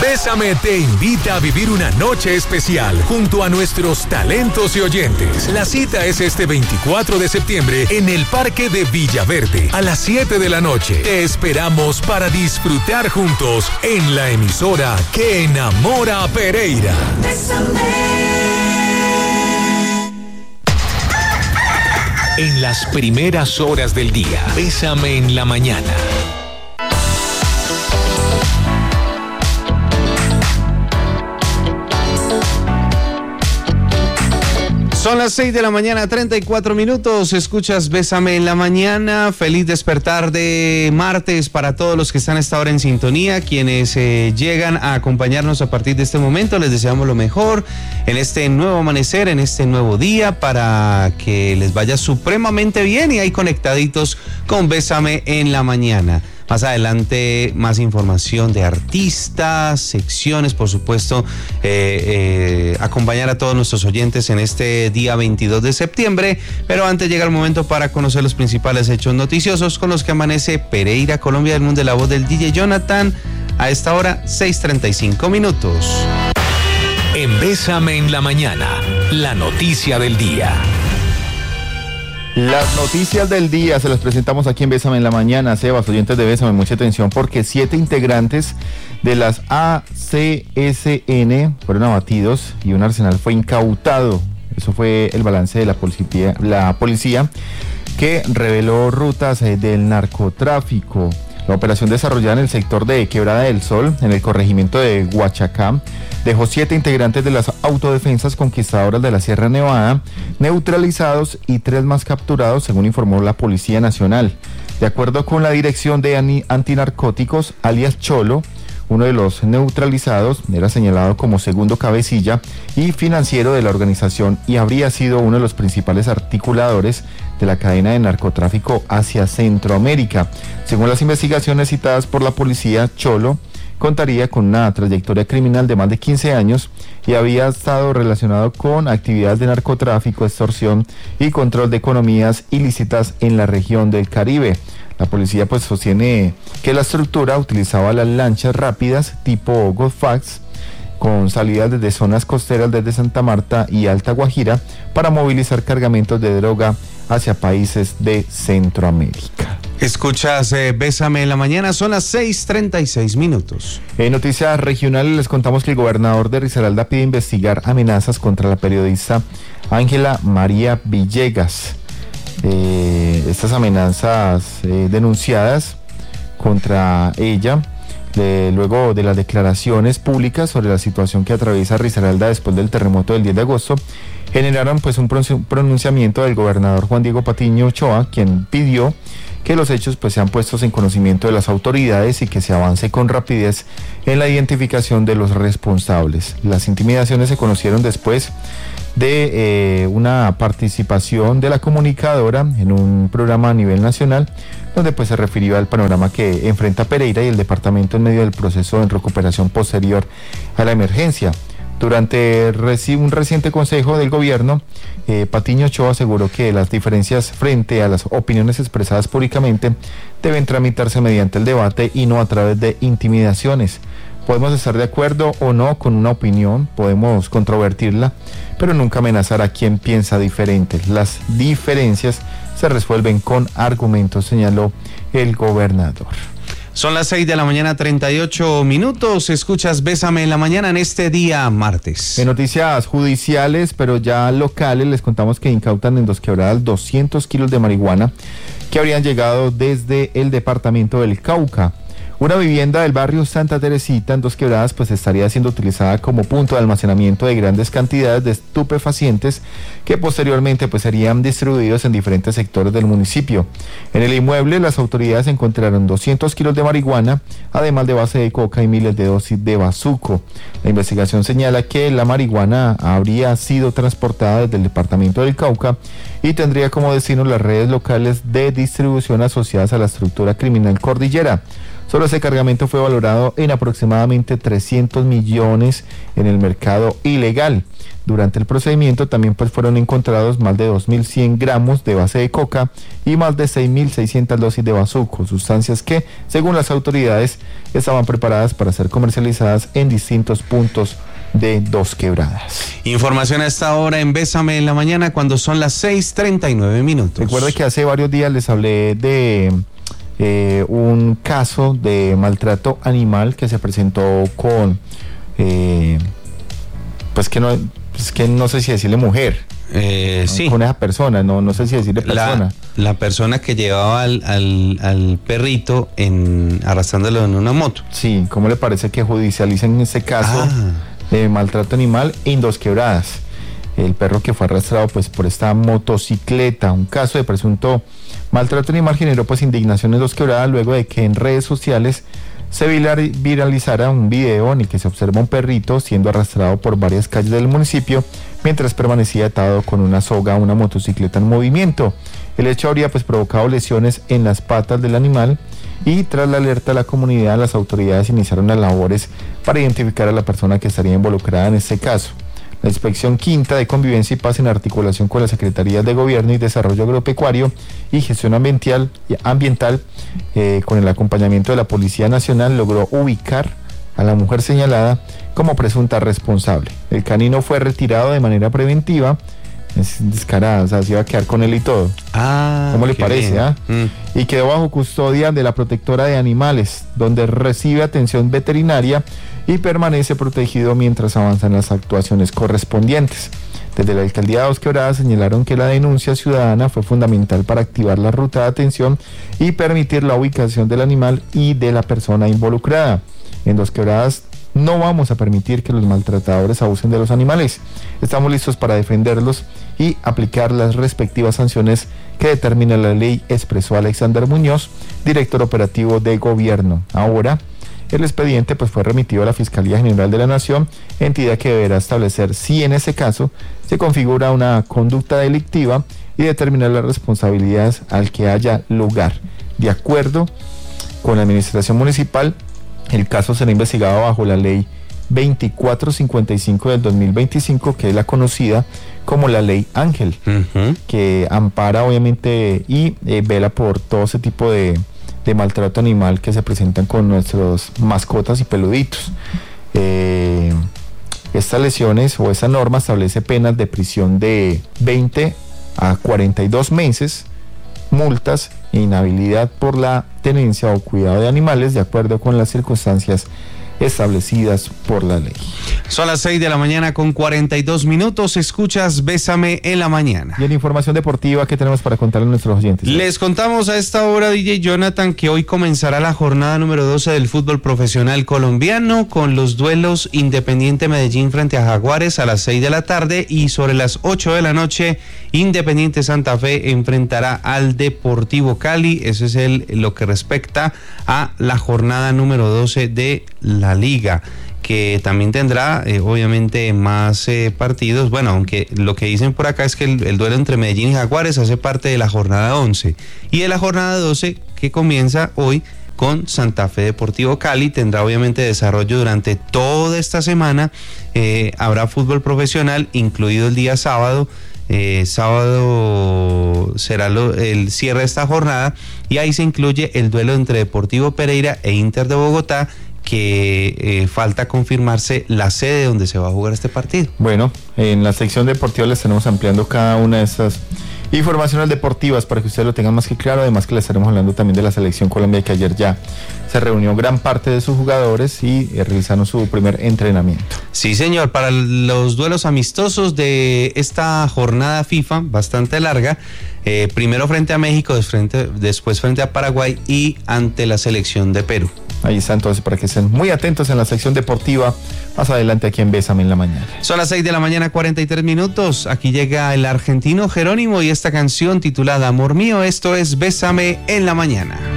Bésame te invita a vivir una noche especial junto a nuestros talentos y oyentes. La cita es este 24 de septiembre en el Parque de Villaverde a las 7 de la noche. Te esperamos para disfrutar juntos en la emisora que enamora a Pereira. En las primeras horas del día, Bésame en la mañana. Son las 6 de la mañana, 34 minutos. Escuchas Bésame en la mañana. Feliz despertar de martes para todos los que están a esta hora en sintonía. Quienes llegan a acompañarnos a partir de este momento, les deseamos lo mejor en este nuevo amanecer, en este nuevo día, para que les vaya supremamente bien y ahí conectaditos con Bésame en la mañana. Más adelante, más información de artistas, secciones, por supuesto, acompañar a todos nuestros oyentes en este día 22 de septiembre. Pero antes llega el momento para conocer los principales hechos noticiosos con los que amanece Pereira, Colombia, del mundo de la voz del DJ Jonathan. A esta hora, 6:35 minutos. En Bésame en la mañana, la noticia del día. Las noticias del día se las presentamos aquí en Bésame en la mañana. Sebas, oyentes de Bésame, mucha atención porque 7 integrantes de las ACSN fueron abatidos y un arsenal fue incautado. Eso fue el balance de la policía que reveló rutas del narcotráfico. La operación desarrollada en el sector de Quebrada del Sol, en el corregimiento de Huachacá, dejó 7 integrantes de las autodefensas conquistadoras de la Sierra Nevada neutralizados y 3 más capturados, según informó la Policía Nacional. De acuerdo con la Dirección de Antinarcóticos, alias Cholo, uno de los neutralizados era señalado como segundo cabecilla y financiero de la organización y habría sido uno de los principales articuladores de la cadena de narcotráfico hacia Centroamérica. Según las investigaciones citadas por la policía, Cholo contaría con una trayectoria criminal de más de 15 años y había estado relacionado con actividades de narcotráfico, extorsión y control de economías ilícitas en la región del Caribe. La policía pues sostiene que la estructura utilizaba las lanchas rápidas tipo Goldfax con salidas desde zonas costeras desde Santa Marta y Alta Guajira para movilizar cargamentos de droga hacia países de Centroamérica. Escuchas Bésame en la mañana, son las 6:36 minutos. En noticias regionales les contamos que el gobernador de Risaralda pide investigar amenazas contra la periodista Ángela María Villegas. Estas amenazas denunciadas contra ella luego de las declaraciones públicas sobre la situación que atraviesa Risaralda después del terremoto del 10 de agosto generaron pues un pronunciamiento del gobernador Juan Diego Patiño Ochoa, quien pidió que los hechos pues sean puestos en conocimiento de las autoridades y que se avance con rapidez en la identificación de los responsables. Las intimidaciones se conocieron después de una participación de la comunicadora en un programa a nivel nacional, donde pues se refirió al panorama que enfrenta Pereira y el departamento en medio del proceso de recuperación posterior a la emergencia. Durante un reciente consejo del gobierno, Patiño Ochoa aseguró que las diferencias frente a las opiniones expresadas públicamente deben tramitarse mediante el debate y no a través de intimidaciones. Podemos estar de acuerdo o no con una opinión, podemos controvertirla, pero nunca amenazar a quien piensa diferente. Las diferencias se resuelven con argumentos, señaló el gobernador. Son las 6 de la mañana, 38 minutos. Escuchas Bésame en la mañana en este día martes. En noticias judiciales, pero ya locales, les contamos que incautan en Dos Quebradas 200 kilos de marihuana que habrían llegado desde el departamento del Cauca. Una vivienda del barrio Santa Teresita en Dos Quebradas pues estaría siendo utilizada como punto de almacenamiento de grandes cantidades de estupefacientes que posteriormente pues serían distribuidos en diferentes sectores del municipio. En el inmueble las autoridades encontraron 200 kilos de marihuana, además de base de coca y miles de dosis de bazuco. La investigación señala que la marihuana habría sido transportada desde el departamento del Cauca y tendría como destino las redes locales de distribución asociadas a la estructura criminal Cordillera. Solo ese cargamento fue valorado en aproximadamente 300 millones en el mercado ilegal. Durante el procedimiento también pues fueron encontrados más de 2.100 gramos de base de coca y más de 6.600 dosis de bazuco, sustancias que, según las autoridades, estaban preparadas para ser comercializadas en distintos puntos de Dos Quebradas. Información a esta hora en Bésame en la Mañana cuando son las 6:39 minutos. Recuerda que hace varios días les hablé de un caso de maltrato animal que se presentó con, pues que no sé si decirle mujer. Sí. Con esa persona, no sé si decirle persona. La persona que llevaba al perrito arrastrándolo en una moto. Sí, ¿cómo le parece que judicialicen este caso de maltrato animal en Dos Quebradas? El perro que fue arrastrado pues por esta motocicleta, un caso de presunto maltrato animal generó pues indignación en Dos Quebradas luego de que en redes sociales se viralizara un video en el que se observa un perrito siendo arrastrado por varias calles del municipio mientras permanecía atado con una soga a una motocicleta en movimiento. El hecho habría pues provocado lesiones en las patas del animal y tras la alerta de la comunidad las autoridades iniciaron las labores para identificar a la persona que estaría involucrada en este caso. La Inspección Quinta de Convivencia y Paz, en articulación con las Secretarías de Gobierno y Desarrollo Agropecuario y Gestión Ambiental, con el acompañamiento de la Policía Nacional, logró ubicar a la mujer señalada como presunta responsable. El canino fue retirado de manera preventiva. Es descarada, o sea, se iba a quedar con él y todo. ¿Cómo le parece? Y quedó bajo custodia de la protectora de animales, donde recibe atención veterinaria y permanece protegido mientras avanzan las actuaciones correspondientes. Desde la Alcaldía de Dos Quebradas señalaron que la denuncia ciudadana fue fundamental para activar la ruta de atención y permitir la ubicación del animal y de la persona involucrada. En Dos Quebradas no vamos a permitir que los maltratadores abusen de los animales. Estamos listos para defenderlos y aplicar las respectivas sanciones que determina la ley, expresó Alexander Muñoz, director operativo de Gobierno. Ahora, el expediente pues fue remitido a la Fiscalía General de la Nación, entidad que deberá establecer si en ese caso se configura una conducta delictiva y determinar las responsabilidades al que haya lugar. De acuerdo con la Administración Municipal, el caso será investigado bajo la ley 2455 del 2025, que es la conocida como la ley Ángel, que ampara obviamente y vela por todo ese tipo de maltrato animal que se presentan con nuestros mascotas y peluditos. Estas lesiones o esa norma establece penas de prisión de 20 a 42 meses, multas e inhabilidad por la tenencia o cuidado de animales de acuerdo con las circunstancias establecidas por la ley. Son las 6:42 a.m. Escuchas Bésame en la Mañana. Y en información deportiva, ¿qué tenemos para contarle a nuestros oyentes? Les contamos a esta hora, DJ Jonathan, que hoy comenzará la jornada número 12 del fútbol profesional colombiano con los duelos Independiente Medellín frente a Jaguares a las 6 de la tarde y sobre las 8 de la noche Independiente Santa Fe enfrentará al Deportivo Cali. Eso es lo que respecta a la jornada número 12 de la liga, que también tendrá obviamente más partidos. Bueno, aunque lo que dicen por acá es que el duelo entre Medellín y Jaguares hace parte de la jornada 11 y de la jornada 12 que comienza hoy con Santa Fe Deportivo Cali. Tendrá obviamente desarrollo durante toda esta semana. Habrá fútbol profesional incluido el día sábado. Sábado será el cierre de esta jornada y ahí se incluye el duelo entre Deportivo Pereira e Inter de Bogotá, que falta confirmarse la sede donde se va a jugar este partido. Bueno, en la sección deportiva les estaremos ampliando cada una de estas informaciones deportivas para que ustedes lo tengan más que claro. Además que les estaremos hablando también de la selección Colombia, que ayer ya se reunió gran parte de sus jugadores y realizaron su primer entrenamiento. Sí, señor, para los duelos amistosos de esta jornada FIFA bastante larga, primero frente a México, después frente a Paraguay y ante la selección de Perú. Ahí está, entonces, para que estén muy atentos en la sección deportiva más adelante aquí en Bésame en la Mañana. Son las 6:43 a.m. Aquí llega el argentino Jerónimo y esta canción titulada Amor Mío. Esto es Bésame en la Mañana.